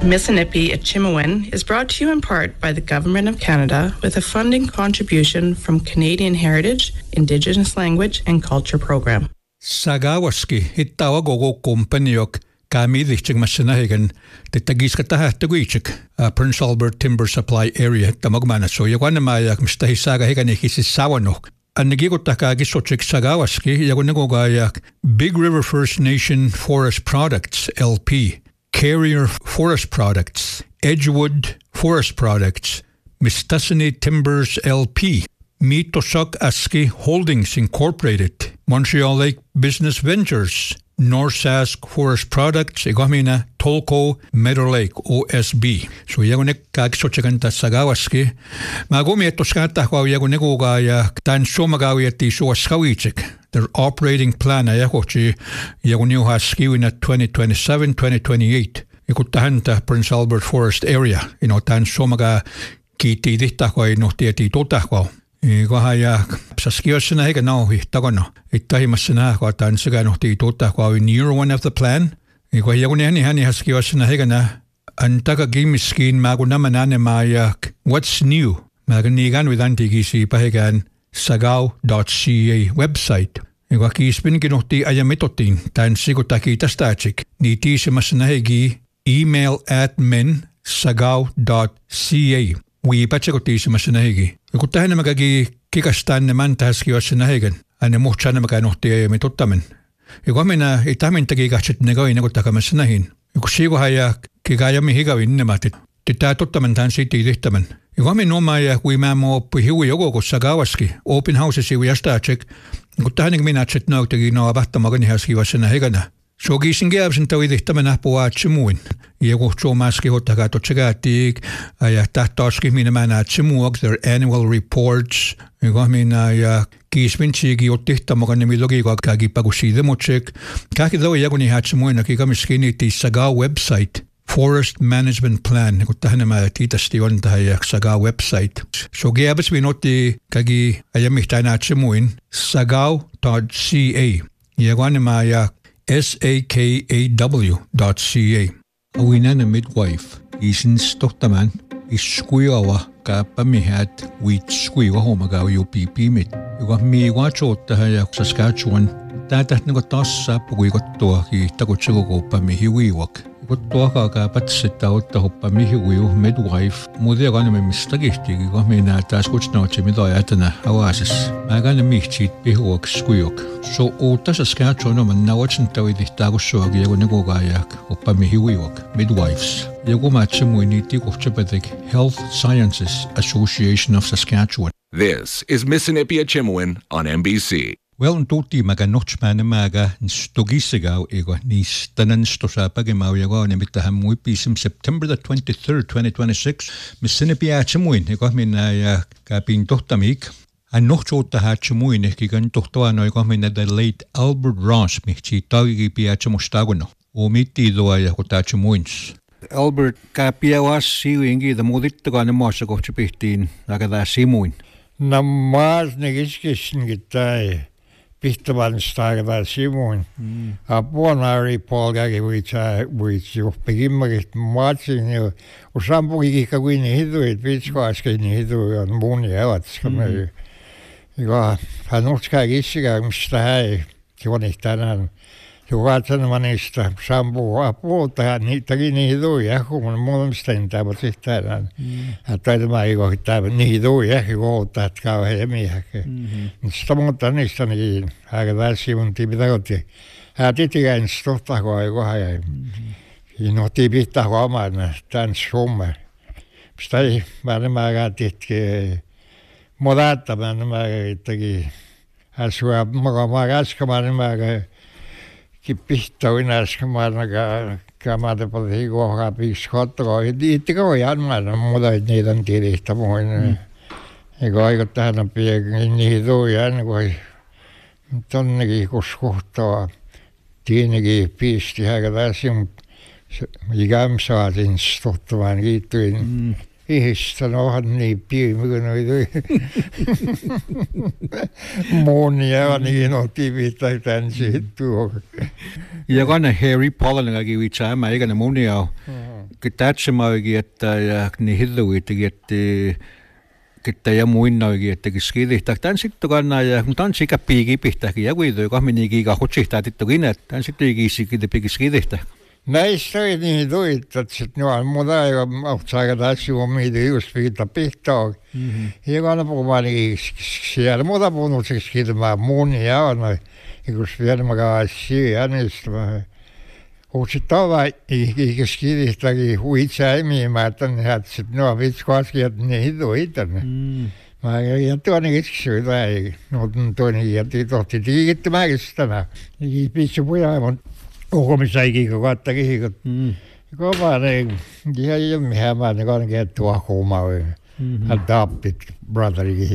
Missinipi at Chimawin is brought to you in part by the Government of Canada with a funding contribution from Canadian Heritage, Indigenous Language and Culture Program. Sagawaski hittawa gogo kompaniok kami dichtig masinahigan titagis katahattaguichik Prince Albert Timber Supply Area tamagmana so yawanamayak mstahisaga higanikisisawanok Anagigotakagisochik Sagawaski yagunagogayak Big River First Nation Forest Products LP Carrier Forest Products, Edgewood Forest Products, Mistassini Timbers LP, Mitosok Aski Holdings Incorporated, Montreal Lake Business Ventures, Norsask Forest Products, Igomina Tolko Meadow Lake OSB. So yagunek kagsochaganta Sagawaski, Magumi etoskata kwa yagunegogaya tan somagawi ati suaskawichik. Their operating plan ayakochi yaguniu haskiwin at 2027-2028. Ikutahanta Prince Albert Forest Area. Tan somaga kiti dihtakwa inohtieti totakwa. Igahaya saskiosina higa nauhi tagono. Ittahimasina kwa tan siga nohti totakwa in year one of the plan. Igahayaguni hani haskiosina higa na antaka gimiskin magunamanane mayak. What's new? Maganigan with antigisi pahigan. Sagao.ca website. Igakisbin ginuhti ayamitotin tan sigutaki tastachik. Nitisimasnahigi email@men sagao.ca. Wiipatsakotiisimasnahigi. Ikutahana magagi kikastan naman tahaskiwasnahigan. Ane muhtsana maganuhti ayamitottamen. Igomina itamintagi gachit negawin agutakamasnahin. Ikusigohaya kigayami higawin namatit. Titatottamen tan sitidihtamen. Igami nomaya kuimamo pihiwi jogo Sagawaski open houses iwi astachik kutahanig minatsit nautagi no abahtamagani haskiwasena hegana so gisingiabsin tawidihtamana poa chimuin yego chomaski hotagato chagatik aya tahtaski minamana chimuok their annual reports igami na ya kisminchigi ottihtamagani milogi kagi pagusidemochik kaki daw yaguni hachimuin akigamiskini ti Sagao website Forest Management Plan. Kutahana ma titasti on tahayak Sagao website. So giabas winoti kagi ayamihtaina chimuin sagao.ca. Yagwana maya SAKAW.ca. Awina na midwife. Isin stohtaman. Iskuyawa ka pamihat wheat skuyawa homagaw UPP mit. Yuwa miwa chot tahayak Saskatchewan. Tatat nagotasa pugigottoa ki tagotsigogo pamihiwiwak. Kuttuaka ka patsitta otta hoppa mihiwiu midwife mudia me mistagihti ko mina taas kutsnautsi midajatana awasis magana mihtit pihuak skuyok so uutta Saskatchewan man nawatsin tawidihtaagussuagi yagunegogaayak hoppa mihiwiuak midwives yagumatsimuiniti kuhtsapatik Health Sciences Association of Saskatchewan. This is Missinipi at Chimawin on NBC. Well, tutti maganochmana maga stogisigaw ego nis tanan stosapagimao yago nemittaham wipisim September the 23rd, 2026. Missinipi achimuin ego minaya kapin tohtamik. Anochota hachimuin ekigan tohtoano ego mina the late Albert Ross michi tawigi piachamustagono. Omiti doaya kotachimuins. Albert kapiawas siwingi the modittagane mosagochpihtin agada simuin. Nammas negiskishin gitai. Pihtavan starva Simon. Aponari polgagi which you begin watching you. Usambugi kawini hidu it which was hidu on Mooney Ellis. You got Hanuska Gisiga Mstai, Kiwanitanan. You watch an manista, Sambu, Apota, Nitagini hidu, Yakum, and Molmstein, Tabatitanan. I tried my go tab, Nidu, Yahu, that cow, Hemiak. Stamontanistan, Hagavasium Tibidoti. I did again Stotago, I go high. You know, Tibita woman, Tan Shomer. Stay, Manamagat, Morata, Manamagati. As well, Magaraska, Manamaga. Kipista winaskamanaga kamada padigo happy scotro itiko yanman moda nedan tirista moin ego igotana pieg nido yan go tonnegi koskohto tienegi pisti hagadasim igam saatin stottovan giittuin ihistanohan niin piimynoidu monia niin otivita tän sittu. Ja kana Harry Pollen agi wicha ma igana monia Tätsemaugi, että niin hilluitikin, että ja muinnoikin, että skidihtaa. Tän sitten kannaa ja tämän sikä piiki pihtääkin ja kuidoi kahminikin kahutsihtaa tittokin, että tän sitten ikiisikin piiki skidihtaa. Näistä ei niin tuit, että sitten on muuta ei ole tässä omia just viita pihtaa. Ja kannaa puhumaan siellä muuta puhunut se skidimään muun ja on. Ja kun vielä mä kaasiin äänistä. Sitten eikä skidihtäkin huitsäimiin, että sitten ne on vitskoaskin, että ne ei tuita. Mä toinen keskisyytä, toinen jätti tohti tiikittämäänkin sitä. Pitsi pujaimon uhomissa ikinä kattakin. Kovaan ei ihan mihän mä ne kannatkin, että tuohkuumaa. Hän tappit brotherikin.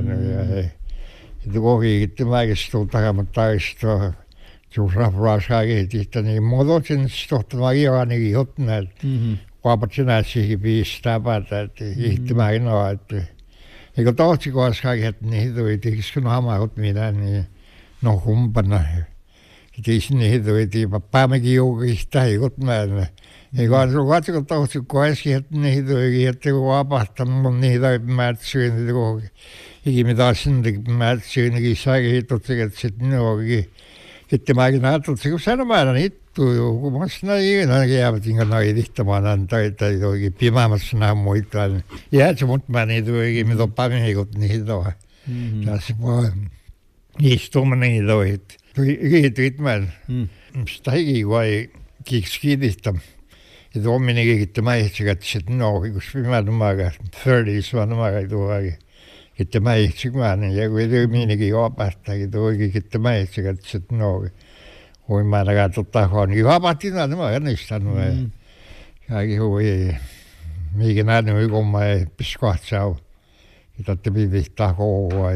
Sitten kohikittämäänkin tuolta, mutta taistua. Tuossa raskaakin, että niin muotoisin tohtamaan ihanikin hotneet. Kuapat sinä siihen piistää päätä, että ihtimään noa, että eikö tohti koskaakin, että niin tuli tikskun hamaa mitään, niin no humpana. Tiis niin tuli päämäkin joukista ei hotneet. Eikö katsotaan tohti koskaakin, että niin tuli, että kun apahtanut niin tai mätsyyn, että kun ikinä taas sinne mätsyynkin saikin totsikin, että sitten ne onkin. Sitten mäkin ajattelin, että kun sanomaan ittuu, kun mä sanoin, että jäävätin kanssa edihtämään, tai jokin pimämässä nämä muita. Jäätsä mut mä niitä oikein, mitä on pamiikot niitä on. Tässä vaan istumaan niitä on. Kiityit mä. Sitä ikin kun ei kiihdistä. Ja tuomminenkin, että mä ehtsin, että sitten no, kun mä numakaan, 30s mä numakaan tuohon. Että mä ehtsin mä, ja kun ei minäkin opahtakin tuokin, että mä ehtsin, että sitten no, voi mä näkään tahoon, niin vapahtin aina, mä ennistänyt. Kaikki hui, mikä nähnyt, kun mä ei piskahtsaa, että te pivihtaa koua.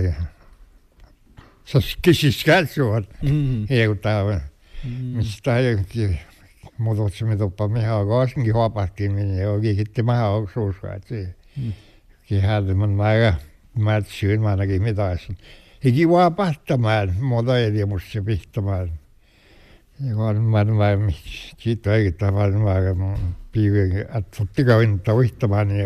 Se kisis kätsuvat, ei kun tää on, mistä ei muututsi, mitä oppa mehän kaasinkin vapahtiin, minä oikein, että mä oon suuska, että se kihäältä, mä syyn, mä näkin mitään. Eikin vaan pahtamaan, muuta ei tiedä musta se pihtamaan. Ja mä siitä eikin tavallaan, mä piivin, että ottikaa vinnuttaa uhtamaan, niin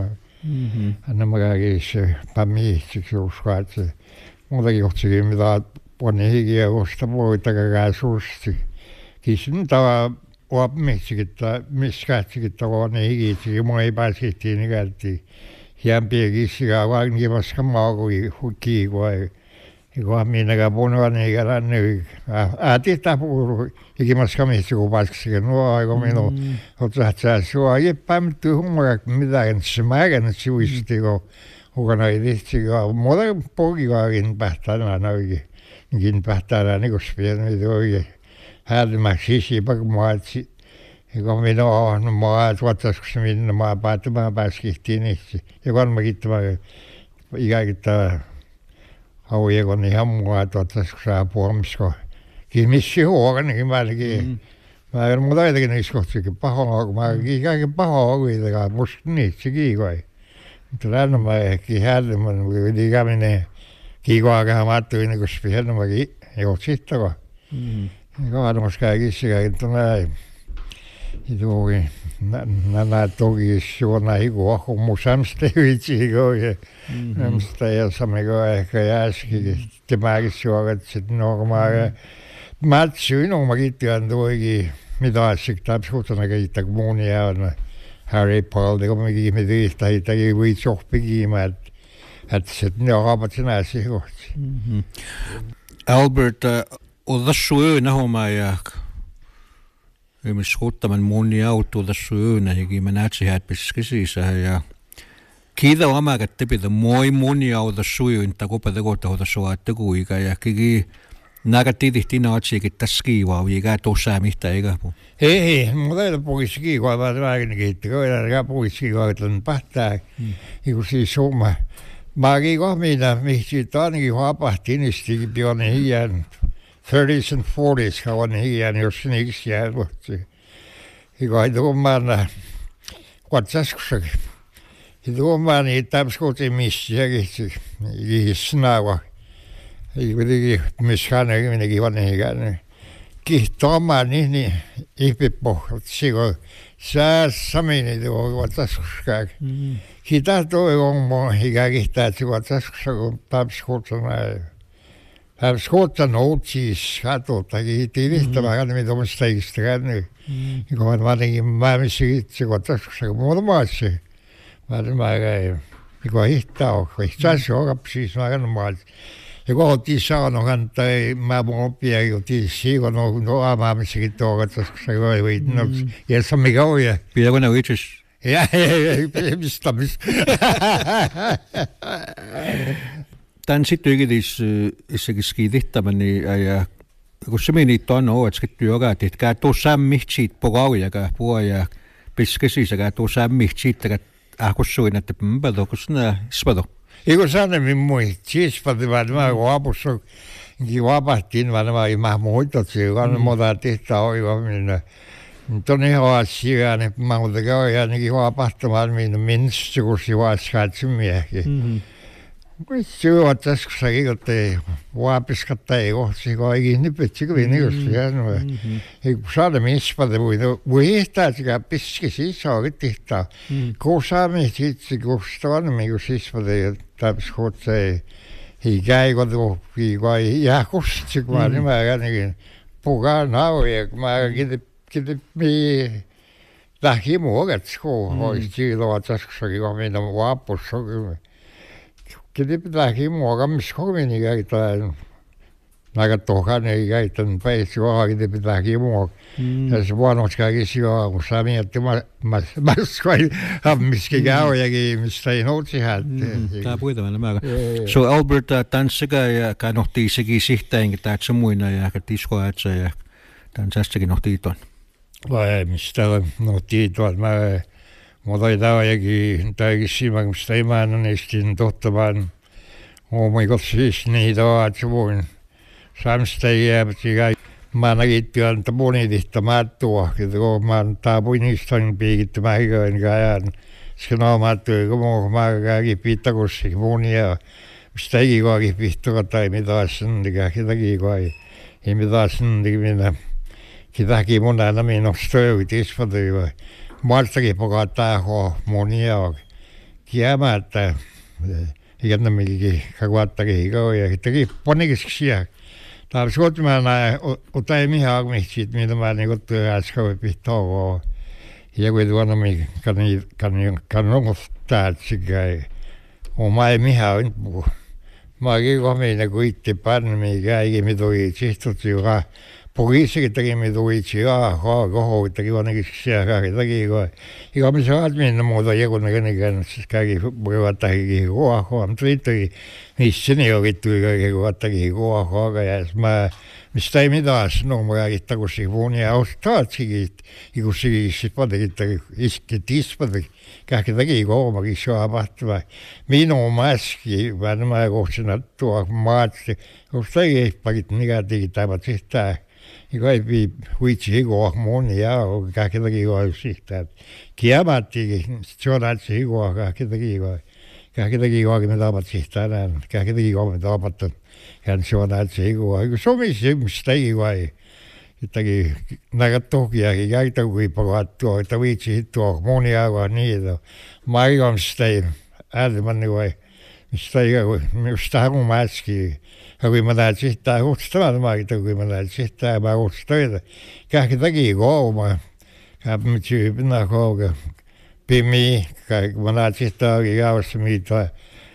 anna mä kaikki se pämmihtsiksi uskoa, että se muutakin johtikin mitään puolinen hikiä usta voitakaan suusti. Kiisin tavallaan uopmiksikin, miskätsikin tavallaan hikitsikin, mua ei pääsihtiin, niin käytiin. Jämpiä kissikaa vaan kivaska maakui kiikua. Eikä minäkään puhutaan eikä länny. Äätistä puhuu ikimaska mistä kun paskaksikin. Nuo aika minun. Otat sä sua jeppämätty hummorakin mitään. Se määrän sivuisesti kun hukana ei tihti. Muuta poikikaakin pähtänään oikein. Niinkin pähtänään niin kuin spiennyt oikein. Häätymäksi sisiipä kun mä etsin. Eikä minä olen, mä olen tuottaisikossa minä, mä pääskihtiin itse. Ja kun mä kiittämään, ikäkin tämä haujakon ihan mua tuottaisikossa puolmisko. Missi huokanikin määränkin. Mä en muuta jotenkin niissä kohtikin pahoa, kun mä ikäkin pahoa kuitenkaan, musta niitä se kiikoi. Mutta tänne mä ehkä häältämään, kun ikäminen kiikoakaan mä ajattelin, niin kun spiennyt mäkin johtsittako. Eikä varmasti kaikissakaan, että näin. Tuokin, nämä toki suona hikua, kun mun sämstä vitsiikö, ja sämstä ja samiko ehkä jääskikin. Sitten mäkin suorat sitten normaali. Mä syin omakin työn toikin, mitä asiakkaan täpsuutena kehittää, kun muun jäävän Harry Potter, kun mekin me tiihtä, hitäkin viitsohpikin, että sitten ne haapat sen äsiä kohti. Albert, otassu yönä hommaa ja skuttaman moni auto tässä yönä, ja mä näet siihen, että piskisissä. Ja kiitä omaa, että pitää moni auto sujuinta, kun pitää kohta suotta kuinka. Ja kiki näkät tihti naatsiikin tässä skiivaa, eikä tuossa mitään, eikä puu. Ei, mutta ei puhuisi skiivaa, vaan väärin kiitti, kun ei puhuisi skiivaa, että on pähtää. Ja kun siis summa. Mäkin kohmiina, mihti ainakin hapahti, niistikin pionen hiiän. 30s and 40s on hiiän, jos niiksi jää vuotta. Eikä ei tuommaan kuotsaskussakin. Ja tuommaan niitä tämmöisiä missiäkin, ikinä snävä. Ei kuitenkin missään minäkin vanhin ikään. Kihtoma niin ihpipohjat sigo säässamini tuo taskuskaak. Kita toi on mo higa kihtaa sigo taskuskaak tapskuutana. Tapskuutan outsis katsotakin tilihtämään mitä on steikistä käynyt. Kun on varsinkin määrisi sigo taskuskaak muutamaassa. Varmaan kun hittaa se on siis varmaan. Ja kun otti saanut kantaa, mä mun oppia juuri siihen, no aamaamissakin tuolla, koska se oli, no, jässä mikä oli. Pidäkö ne itse? Mistä. Tän sitten yritin skidihtämään, ja kun se meni tuonne, että se työkaat, että käy tuossa mihtsit pokauja, ja piskesi, ja tuossa mihtsit, ja ahkussuin, että pädokus nää spado. Eikö sanemmin mui, siispati varmaan vapussa, vapahtiin varmaan, ja mä muistat siihen, mutta tehtä oivaminen. Tuonne ihan asiaa, niin mä muutenkin olen ainakin vapahtamaan minstä, kun se vaskaatsi miehiä. Se on tässä, kun sä ikottiin vapiskatta ei kohti, kun ei nippetsi kuin vinikossa. Ei kun saada mispati, voi hihtää sekä piski sisään, tehtä. Kun saamme sitten, kun staanemme, kun sispati, täppäs kotsee, ei käy, kun ei jää kusti, kun mä ainakin pukaan nauja, kun mä kitin lähimuokat, kun olisi silloin tässä, kun meidän vapussa. Kitin lähimuokamis kovin käytetään. Näitä tohan ei käytetään päissä, vaan kitin lähimuok. Tässä vuonnoskakin sijaa, kun sä mietti, mä skoin hammiskin käyjäkin, mistä ei noutsi hätteen. Tää puhutaan nämä. So Albert tanssika ja kahnohtii sekin sihtäinkin, tää se muina ja tiskoajatsa ja tanssastakin nohtii tuon. Vai mistä nohtii tuon. Mutta ei täälläkin, täälläkin siinä, kun sitä emänä neistin tottamaan, oomikot siis niitä on, että se voin samsta jäämätsiä. Mä näkin työn, että monitihta määttua, että kun mä taapuin niistä niin piikittämään hiikoin käään. Se on määttua, kun mä käänkin piittakussikin monia, mistä ei kuitenkin piittaka tai mitä sentikään, ketäkin kuitenkin. Ei mitään sentikään, ketäkin mun aina minusta öytispätyi vai. Maltakin pokattaa monia kiämättä, eikä nämäkin kakuattakin hiikoja, ja teki ponikin siellä. Täällä suotimään ota ei mihin agmihtit, mitä mä niin kuin äsken voi pitää. Ja kun tuonne kannustaa, että se käy. Oma ei mihin on puhu. Mä oonkin komiina, kun itse panemiin käikin, mitä oli sihtut joka. Poliisikin teki mitä itse kohoittakin ainakin siellä teki. Ja me saat mennä muuta joku näköinen käki voivattakin kohoa. Mutta sitten missä ne oli tuli voivattakin kohoa. Ja mistä ei mitään sanoa, että kun se vuonia ostaa sikin. Ja kun se ispatekin iski tispatekin. Kaikki teki kohomakin saapahtuva. Minun maski varmaan kohtsena tuo maatsi. Kun se ei pakit negatiivisesti taivat sihtää. Ja kaikki huitsi hikoa monia, kaikki teki kohdista. Kiamattikin, se on näytsi hikoa, kaikki teki kohdista. Kaikki teki kohdista, mitä tapat sihtää näin. Kaikki teki kohdista, mitä tapat. Ja se on näytsi hikoa. Se on mistä teki kohdista. Teki näitä tokiakin, kaikki teki pakattua, että huitsi hittua monia niitä. Mä aikaan mistä ei äärimanni kohdista. Mistä harun mäskiä. Ja kun mä näin sihtää huutstamaan maita, kun mä näin sihtää mä huutstoita. Kaikki teki kouma. Kaikki tyypinä kouka. Pimi. Kaikki mä näin sihtää oikein jaussa mitä.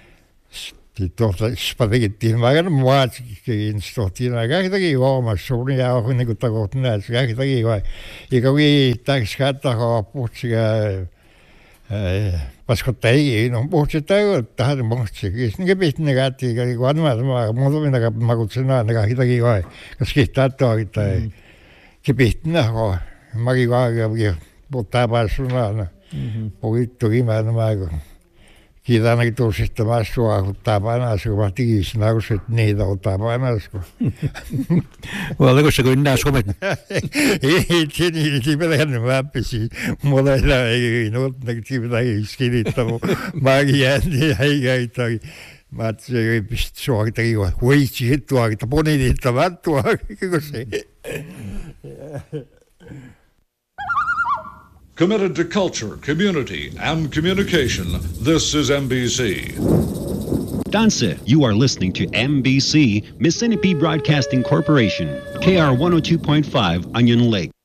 Sitten spatikittiin. Mä käyn muatsikin. Kaikki teki kouma. Suuri jauho niin kuin takot näin. Kaikki teki kouma. Eikä viittäks kättäkaa putsikaa. Koska ei, no puhuttiin tähän muistikin. Niin pitää kättiä, kun annamme muutamina makutsin aina kaikitakin vai. Koska kiittää toita ei. Se pitää koi. Mäkin kaikki puhuttaa päässyt aina. Puhuttu imään. Kiitos ainakin tuossa massua, kun tapanas, kun mä tiisin alussa, että niitä on tapanas. Oliko se kuin nää somet? Ei, se pitää väppisi. Mulla ei ole, se pitää iskinittää. Mäkin jäätin, ei käytä. Mä ajattelin, että suoritakin, voi siitä tuokita, ponitin tämän tuokita, kun se Committed to culture, community, and communication, this is NBC. Danse, you are listening to NBC, Mississippi Broadcasting Corporation, KR 102.5, Onion Lake.